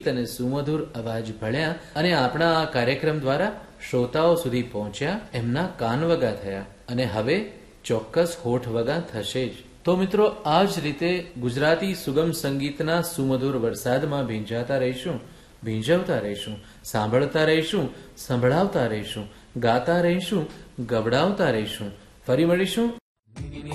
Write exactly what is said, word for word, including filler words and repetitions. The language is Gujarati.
અને સુમધુર અવાજ ભળ્યા અને આપણા આ કાર્યક્રમ દ્વારા શ્રોતાઓ સુધી પહોંચ્યા, એમના કાન વગા થયા અને હવે ચોક્કસ હોઠ વગા થશે જ. તો મિત્રો, આ જ રીતે ગુજરાતી સુગમ સંગીતના સુમધુર વરસાદમાં ભીંજાતા રહીશું, ભીંજવતા રહીશું, સાંભળતા રહીશું, સંભળાવતા રહીશું, ગાતા રહીશું, ગવડાવતા રહીશું. ફરી મળીશું.